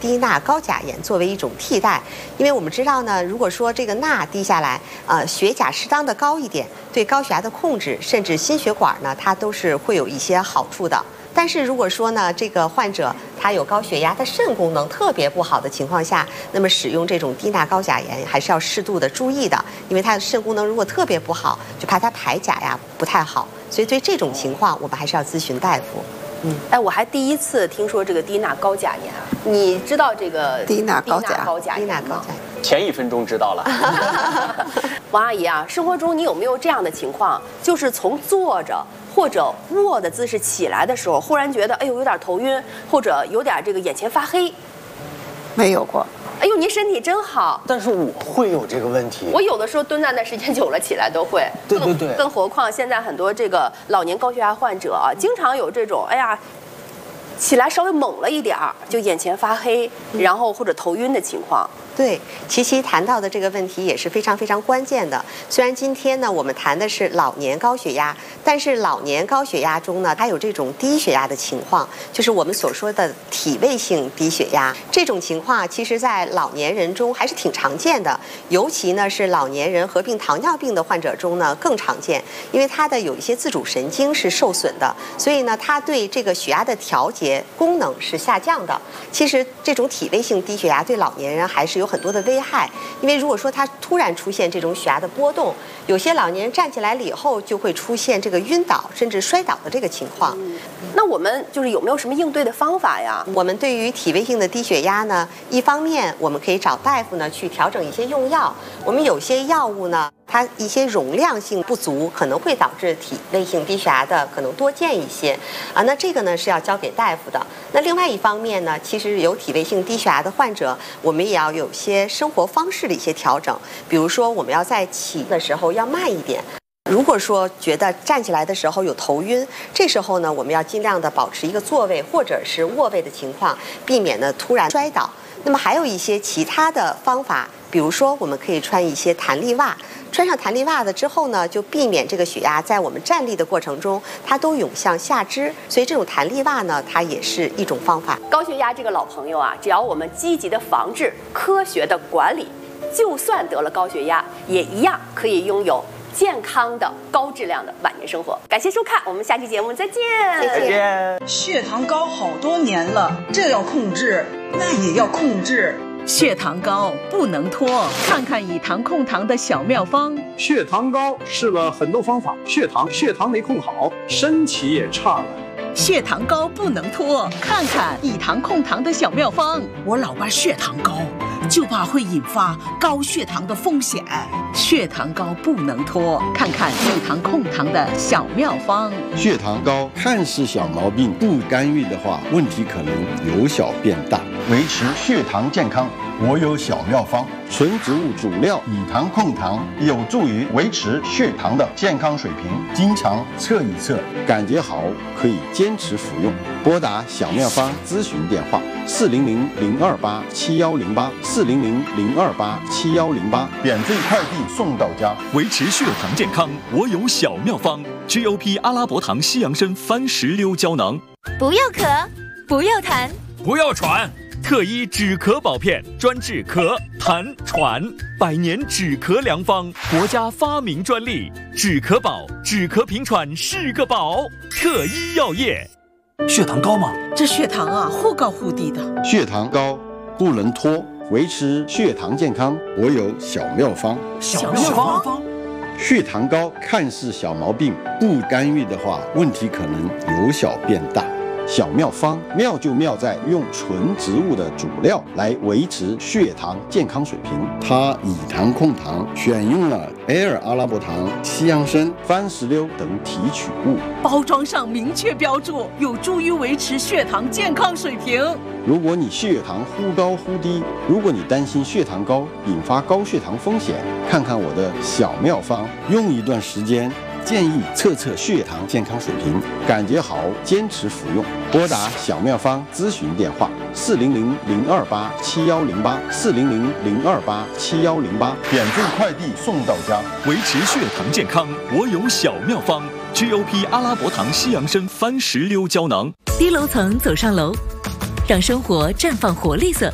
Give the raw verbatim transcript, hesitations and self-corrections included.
低钠高钾盐作为一种替代。因为我们知道呢，如果说这个钠低下来，呃，血钾适当的高一点，对高血压的控制，甚至心血管呢，它都是会有一些好处的。但是如果说呢，这个患者他有高血压，他肾功能特别不好的情况下，那么使用这种低钠高钾盐还是要适度的注意的，因为他的肾功能如果特别不好，就怕他排钾呀不太好，所以对这种情况我们还是要咨询大夫。 嗯，哎，我还第一次听说这个低钠高钾盐啊，你知道这个低钠高钾高钾低钠高钾？ 前一分钟知道了。 王阿姨啊，生活中你有没有这样的情况，就是从坐着或者卧的姿势起来的时候，忽然觉得哎呦有点头晕，或者有点这个眼前发黑？ 没有过。 哎呦，您身体真好。 但是我会有这个问题。 我有的时候蹲在那时间久了，起来都会。 对对对。 更何况现在很多这个老年高血压患者啊，经常有这种哎呀，起来稍微猛了一点儿，就眼前发黑，然后或者头晕的情况。 对，琪琪谈到的这个问题也是非常非常关键的。虽然今天呢我们谈的是老年高血压，但是老年高血压中呢，它有这种低血压的情况，就是我们所说的体位性低血压。这种情况其实在老年人中还是挺常见的，尤其呢是老年人合并糖尿病的患者中呢更常见，因为它的有一些自主神经是受损的，所以呢它对这个血压的调节功能是下降的。其实这种体位性低血压对老年人还是有有很多的危害，因为如果说他突然出现这种血压的波动，有些老年人站起来了以后就会出现这个晕倒甚至摔倒的这个情况。 嗯，那我们就是有没有什么应对的方法呀？ 我们对于体位性的低血压呢，一方面我们可以找大夫呢去调整一些用药，我们有些药物呢它一些容量性不足，可能会导致体位性低血压的可能多见一些啊。那这个呢是要交给大夫的。那另外一方面呢，其实有体位性低血压的患者，我们也要有些生活方式的一些调整，比如说我们要在起的时候要慢一点。如果说觉得站起来的时候有头晕，这时候呢我们要尽量的保持一个坐位或者是卧位的情况，避免呢突然摔倒。那么还有一些其他的方法，比如说我们可以穿一些弹力袜，穿上弹力袜子之后呢，就避免这个血压在我们站立的过程中它都涌向下肢，所以这种弹力袜呢它也是一种方法。 高血压这个老朋友啊，只要我们积极的防治，科学的管理，就算得了高血压也一样可以拥有健康的高质量的晚年生活。感谢收看，我们下期节目再见。 再见。 血糖高好多年了，这要控制那也要控制。 血糖高不能拖，看看以糖控糖的小妙方。 血糖高试了很多方法，血糖血糖没控好，身体也差了。 血糖高不能拖，看看以糖控糖的小妙方。 我老伴血糖高，就怕会引发高血糖的风险。 血糖高不能拖，看看以糖控糖的小妙方。 血糖高看似小毛病，不干预的话，问题可能由小变大。维持血糖健康，我有小妙方。纯植物主料以糖控糖，有助于维持血糖的健康水平。经常测一测，感觉好可以坚持服用。拨打小妙方咨询电话：四零零零二八七幺零八，四零零零二八七幺零八，免费快递送到家。 维持血糖健康，我有小妙方 ：G O P 阿拉伯糖西洋参番石榴胶囊。 不要咳，不要痰， 不要喘。特医止咳宝片，专治咳、痰、喘，百年止咳良方，国家发明专利。止咳宝，止咳平喘是个宝。特医药业。 血糖高吗？ 这血糖啊，忽高忽低的。 血糖高不能拖，维持血糖健康，我有小妙方。 小妙方。 血糖高看似小毛病，不干预的话，问题可能由小变大。小妙方妙就妙在用纯植物的主料来维持血糖健康水平。它以糖控糖，选用了 L 阿拉伯糖、西洋参、番石榴等提取物， 包装上明确标注，有助于维持血糖健康水平。 如果你血糖忽高忽低，如果你担心血糖高引发高血糖风险，看看我的小妙方，用一段时间。建议测测血糖健康水平，感觉好坚持服用。拨打小妙方咨询电话：四零零零二八七幺零八，四零零零二八七幺零八，免费快递送到家。 维持血糖健康，我有小妙方 ：G O P 阿拉伯糖西洋参番石榴胶囊。 低楼层走上楼，让生活绽放活力色。